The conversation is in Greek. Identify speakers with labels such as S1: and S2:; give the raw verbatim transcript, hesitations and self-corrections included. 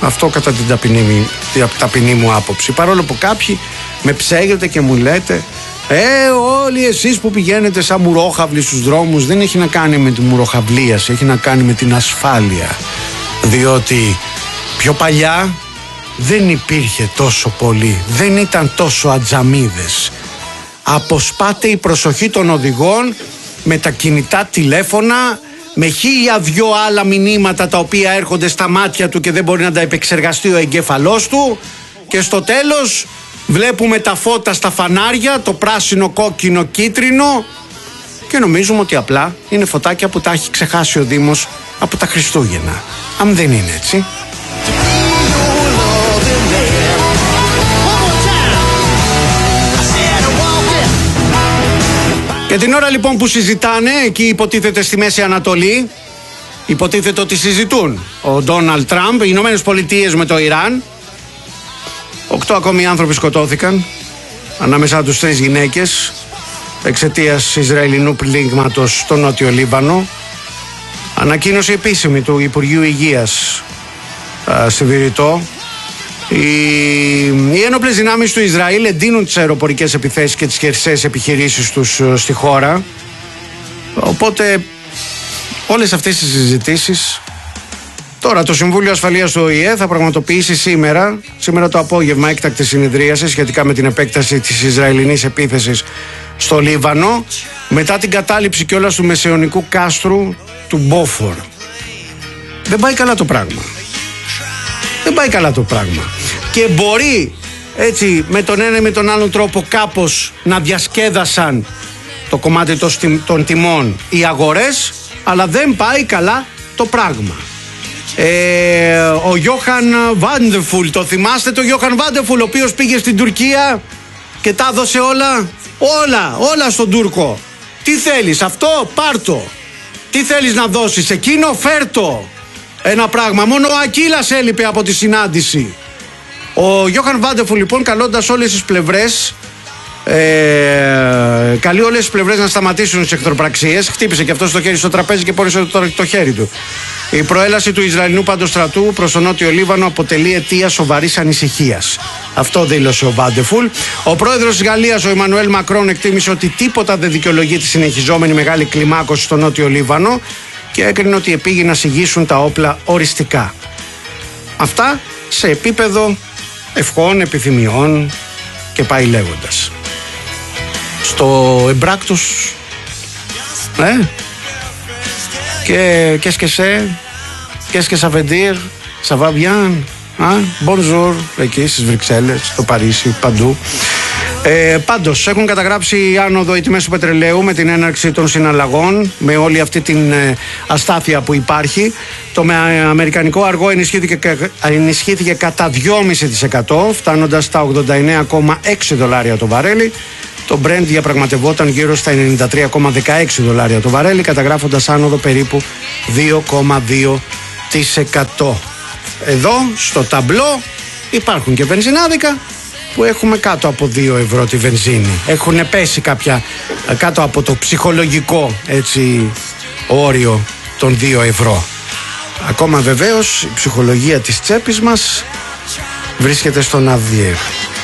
S1: Αυτό κατά την ταπεινή, ταπεινή μου άποψη. Παρόλο που κάποιοι με ψέγετε και μου λέτε Ε, όλοι εσείς που πηγαίνετε σαν μουρόχαυλοι στους δρόμους, δεν έχει να κάνει με τη μουροχαυλίαση, έχει να κάνει με την ασφάλεια. Διότι πιο παλιά δεν υπήρχε τόσο πολύ, δεν ήταν τόσο ατζαμίδες. Αποσπάται η προσοχή των οδηγών με τα κινητά τηλέφωνα, με χίλια δυο άλλα μηνύματα τα οποία έρχονται στα μάτια του και δεν μπορεί να τα επεξεργαστεί ο εγκέφαλός του, και στο τέλος βλέπουμε τα φώτα στα φανάρια, το πράσινο, κόκκινο, κίτρινο, και νομίζουμε ότι απλά είναι φωτάκια που τα έχει ξεχάσει ο Δήμος από τα Χριστούγεννα. Αν δεν είναι έτσι. Και την ώρα λοιπόν που συζητάνε, εκεί υποτίθεται στη Μέση Ανατολή, υποτίθεται ότι συζητούν ο Ντόναλντ Τραμπ, οι Ηνωμένες Πολιτείες με το Ιράν. Οκτώ ακόμη άνθρωποι σκοτώθηκαν, ανάμεσά τους τρεις γυναίκες, εξαιτίας Ισραηλινού πλήγματος στο Νότιο Λίβανο. Ανακοίνωση επίσημη του Υπουργείου Υγείας α, στη Βηρητό. Οι, οι ένοπλες δυνάμεις του Ισραήλ εντείνουν τις αεροπορικές επιθέσεις και τις χερσαίες επιχειρήσεις τους στη χώρα. Οπότε όλες αυτές τις συζητήσεις τώρα το Συμβούλιο Ασφαλείας του Ο Η Ε θα πραγματοποιήσει σήμερα, σήμερα το απόγευμα, έκτακτη συνεδρίαση σχετικά με την επέκταση της Ισραηλινής επίθεσης στο Λίβανο, μετά την κατάληψη κιόλας του μεσαιωνικού κάστρου του Μπόφορ. Δεν πάει καλά το πράγμα. Δεν πάει καλά το πράγμα. Και μπορεί έτσι με τον ένα ή με τον άλλον τρόπο κάπως να διασκέδασαν το κομμάτι των τιμών οι αγορές, αλλά δεν πάει καλά το πράγμα. Ε, ο Γιώχαν Βάντεφουλ, το θυμάστε το Γιώχαν Βάντεφουλ, ο οποίος πήγε στην Τουρκία και τα έδωσε όλα, όλα, όλα στον Τούρκο. Τι θέλεις, αυτό, πάρτο. Τι θέλεις να δώσεις, εκείνο, φέρτο. Ένα πράγμα, μόνο ο Ακύλας έλειπε από τη συνάντηση. Ο Γιώχαν Βάντεφουλ λοιπόν, καλώντας όλες τις πλευρές, ε, καλεί όλες τις πλευρές να σταματήσουν τις εχθροπραξίες, χτύπησε και αυτό το χέρι στο τραπέζι και πόρεσε το, το χέρι του. Η προέλαση του Ισραηλινού παντοστρατού προς το Νότιο Λίβανο αποτελεί αιτία σοβαρής ανησυχίας. Αυτό δήλωσε ο Βάντεφουλ. Ο πρόεδρος της Γαλλίας, ο Εμμανουέλ Μακρόν, εκτίμησε ότι τίποτα δεν δικαιολογεί τη συνεχιζόμενη μεγάλη κλιμάκωση στο Νότιο Λίβανο και έκρινε ότι επήγει να συγγύσουν τα όπλα οριστικά. Αυτά σε επίπεδο ευχών, επιθυμιών και πάει λέγοντας. Στο εμπράκτος, ε, και qu'est-ce que c'est, qu'est-ce que ça veut dire, ça va bien, hein? Bonjour, εκεί στις Βρυξέλλες, στο Παρίσι, παντού. Ε, πάντως έχουν καταγράψει άνοδο οι τιμές του πετρελαίου με την έναρξη των συναλλαγών, με όλη αυτή την ε, αστάθεια που υπάρχει. Το με, αμερικανικό αργό ενισχύθηκε, ενισχύθηκε κατά δυόμισι τοις εκατό, φτάνοντας στα ογδόντα εννέα κόμμα έξι δολάρια το βαρέλι. Το Brent διαπραγματευόταν γύρω στα ενενήντα τρία κόμμα δεκαέξι δολάρια το βαρέλι, καταγράφοντας άνοδο περίπου δύο κόμμα δύο τοις εκατό. Εδώ στο ταμπλό υπάρχουν και βενζινάδικα που έχουμε κάτω από δύο ευρώ τη βενζίνη. Έχουν πέσει κάποια κάτω από το ψυχολογικό έτσι όριο των δύο ευρώ. Ακόμα βεβαίως η ψυχολογία της τσέπης μας βρίσκεται στον ΑΔΙΕ.